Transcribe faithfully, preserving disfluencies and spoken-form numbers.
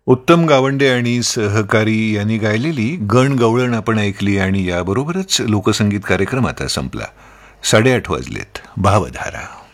उत्तम गावंडे आणि सहकारी यांनी गायलेली गण गवळण आपण ऐकली आणि याबरोबरच लोकसंगीत कार्यक्रम आता संपला. साडेआठ वाजलेत. भावधारा.